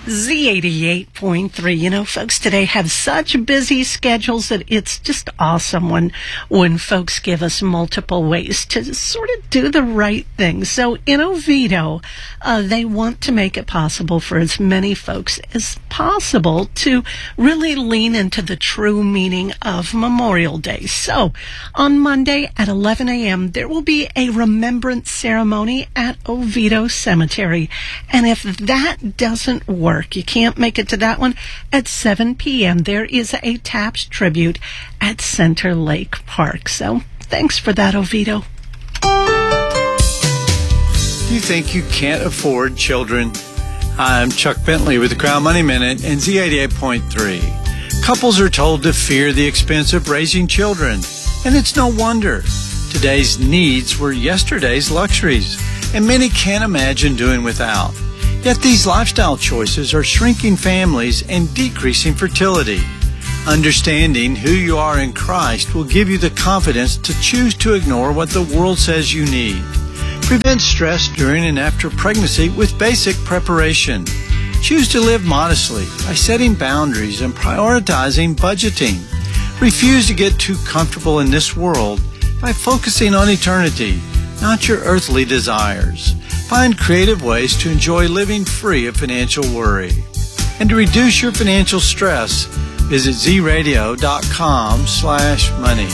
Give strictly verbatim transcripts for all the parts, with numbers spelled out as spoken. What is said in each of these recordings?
Z eighty-eight point three. You know, folks today have such busy schedules that it's just awesome when, when folks give us multiple ways to sort of do the right thing. So in Oviedo, uh, they want to make it possible for as many folks as possible to really lean into the true meaning of Memorial Day. So on Monday at eleven a.m., there will be a remembrance ceremony at Oviedo Cemetery. And if that doesn't work, you can't make it to that one, at seven p.m. there is a Taps tribute at Center Lake Park. So thanks for that, Oviedo. You think you can't afford children? I'm Chuck Bentley with the Crown Money Minute and Z eighty-eight point three. Couples are told to fear the expense of raising children, and it's no wonder. Today's needs were yesterday's luxuries, and many can't imagine doing without. Yet these lifestyle choices are shrinking families and decreasing fertility. Understanding who you are in Christ will give you the confidence to choose to ignore what the world says you need. Prevent stress during and after pregnancy with basic preparation. Choose to live modestly by setting boundaries and prioritizing budgeting. Refuse to get too comfortable in this world by focusing on eternity, not your earthly desires. Find creative ways to enjoy living free of financial worry. And to reduce your financial stress, visit zradio.com slash money.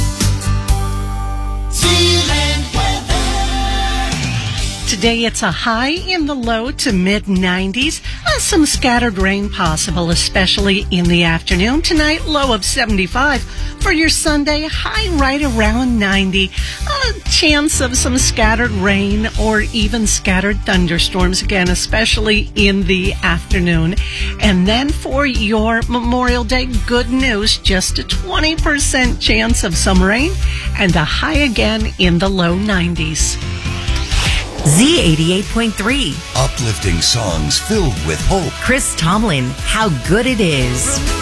Today it's a high in the low to mid nineties. Uh, some scattered rain possible, especially in the afternoon. Tonight, low of seventy-five. For your Sunday, high right around ninety. A chance of some scattered rain or even scattered thunderstorms again, especially in the afternoon. And then for your Memorial Day, good news, just a twenty percent chance of some rain and a high again in the low nineties. Z eighty-eight point three. Uplifting songs filled with hope. Chris Tomlin, How Good It Is.